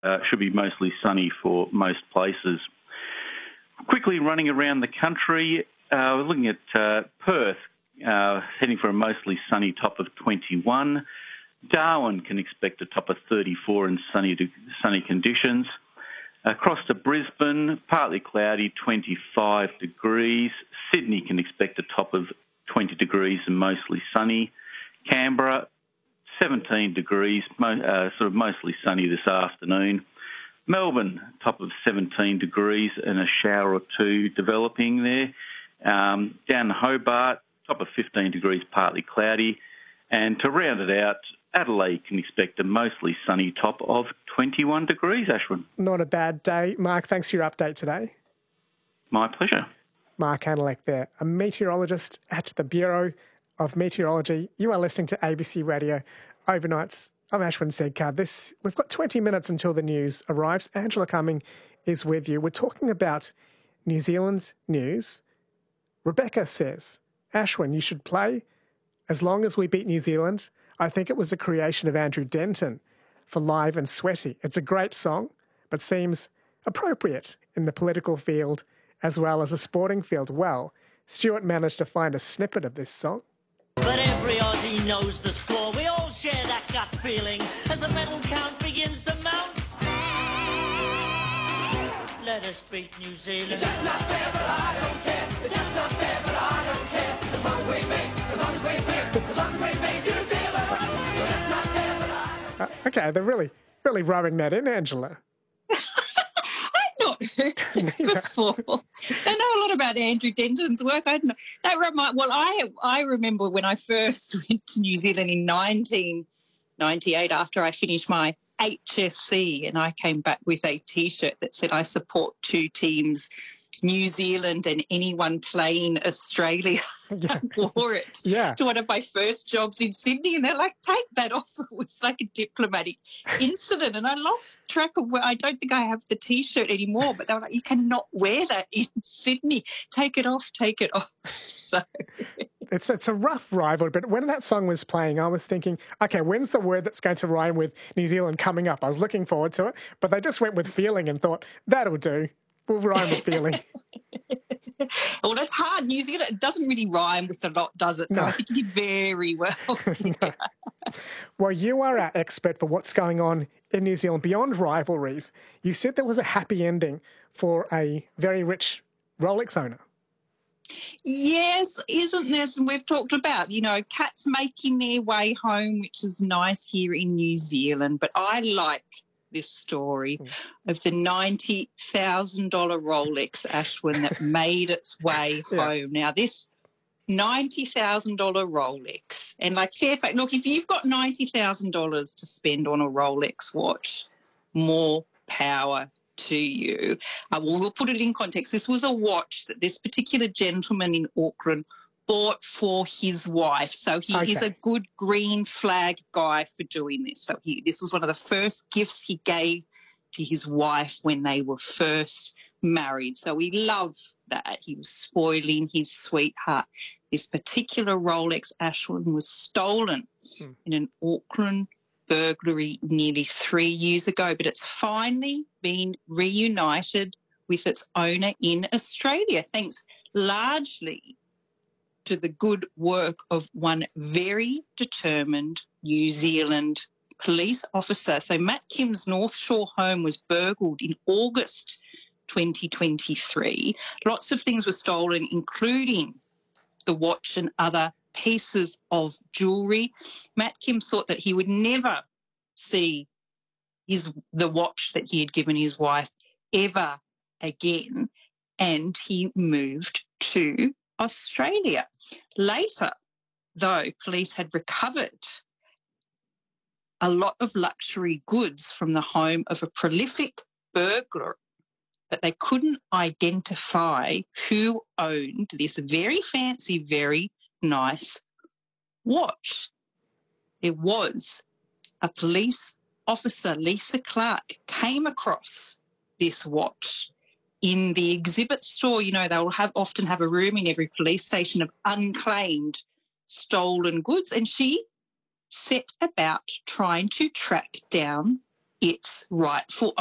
should be mostly sunny for most places. Quickly running around the country, we're looking at Perth, heading for a mostly sunny top of 21. Darwin can expect a top of 34 and sunny conditions. Across to Brisbane, partly cloudy, 25 degrees. Sydney can expect a top of 20 degrees and mostly sunny. Canberra, 17 degrees, sort of mostly sunny this afternoon. Melbourne, top of 17 degrees and a shower or two developing there. Down Hobart, top of 15 degrees, partly cloudy. And to round it out, Adelaide can expect a mostly sunny top of 21 degrees, Ashwin. Not a bad day. Mark, thanks for your update today. My pleasure. Mark Hanalek there, a meteorologist at the Bureau of Meteorology. You are listening to ABC Radio Overnights. I'm Ashwin Sedkar. We've got 20 minutes until the news arrives. Angela Cumming is with you. We're talking about New Zealand's news. Rebecca says, Ashwin, you should play As Long As We Beat New Zealand. I think it was a creation of Andrew Denton for Live and Sweaty. It's a great song, but seems appropriate in the political field as well as the sporting field. Well, Stuart managed to find a snippet of this song. But every Aussie knows the score. We all share that gut feeling as the medal count begins to mount. Let us beat New Zealand. It's just not fair, but I don't care. It's just not fair, but I don't care. As long as we beat, as long as we beat, as long as we beat New Zealand. It's just not fair, but I don't care. Okay, they're really rubbing that in, Angela. I'd not heard that before. I know a lot about Andrew Denton's work. I don't know. I remember when I first went to New Zealand in 1998 after I finished my HSC, and I came back with a T-shirt that said I support two teams, New Zealand and anyone playing Australia. Yeah. I wore it to one of my first jobs in Sydney, and they're like, take that off. It was like a diplomatic incident, and I lost track of where. I don't think I have the T-shirt anymore, but they were like, you cannot wear that in Sydney. Take it off, take it off. So... It's a rough rivalry, but when that song was playing, I was thinking, okay, when's the word that's going to rhyme with New Zealand coming up? I was looking forward to it, but they just went with feeling and thought, that'll do. We'll rhyme with feeling. Well, that's hard. New Zealand, it doesn't really rhyme with a lot, does it? So no. I think you did very well. No. Well, you are our expert for what's going on in New Zealand beyond rivalries. You said there was a happy ending for a very rich Rolex owner. Yes, isn't there? And we've talked about, cats making their way home, which is nice here in New Zealand. But I like this story of the $90,000 Rolex, Ashwin, that made its way home. Now, this $90,000 Rolex, and fair fact, look, if you've got $90,000 to spend on a Rolex watch, more power to you. We'll put it in context. This was a watch that this particular gentleman in Auckland bought for his wife. So he is a good green flag guy for doing this. So this was one of the first gifts he gave to his wife when they were first married. So we love that. He was spoiling his sweetheart. This particular Rolex, Ashwin, was stolen in an Auckland burglary nearly 3 years ago, but it's finally been reunited with its owner in Australia, thanks largely to the good work of one very determined New Zealand police officer. So Matt Kim's North Shore home was burgled in August 2023. Lots of things were stolen, including the watch and other pieces of jewellery. Matt Kim thought that he would never see the watch that he had given his wife ever again, and he moved to Australia. Later, though, police had recovered a lot of luxury goods from the home of a prolific burglar, but they couldn't identify who owned this very fancy, very nice watch. There was a police officer, Lisa Clark, came across this watch in the exhibit store. They'll often have a room in every police station of unclaimed stolen goods, and she set about trying to track down its rightful